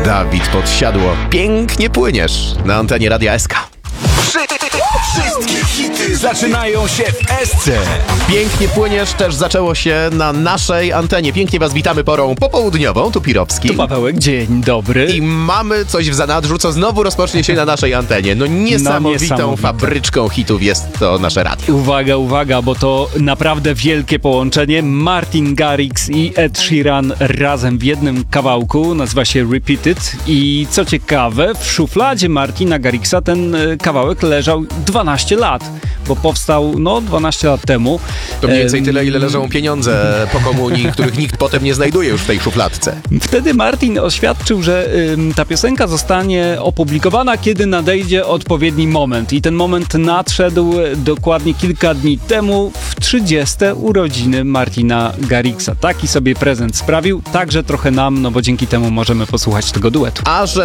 Dawid Podsiadło. Pięknie płyniesz na antenie Radia SK. Wszystkie hity zaczynają się w SC. Pięknie płyniesz też zaczęło się na naszej antenie. Pięknie was witamy porą popołudniową. Tu Pirowski. Tu Pawełek, dzień dobry. I mamy coś w zanadrzu, co znowu rozpocznie się na naszej antenie. No niesamowitą fabryczką hitów jest to nasze radio. Uwaga, uwaga, bo to naprawdę wielkie połączenie. Martin Garrix i Ed Sheeran razem w jednym kawałku, nazywa się Repeated. I co ciekawe, w szufladzie Martina Garrixa ten kawałek leżał 12 lat, bo powstał 12 lat temu. To mniej więcej tyle, ile leżą pieniądze po komunii, których nikt potem nie znajduje już w tej szufladce. Wtedy Martin oświadczył, że ta piosenka zostanie opublikowana, kiedy nadejdzie odpowiedni moment. I ten moment nadszedł dokładnie kilka dni temu, w 30. urodziny Martina Garrixa. Taki sobie prezent sprawił, także trochę nam, no bo dzięki temu możemy posłuchać tego duetu. A że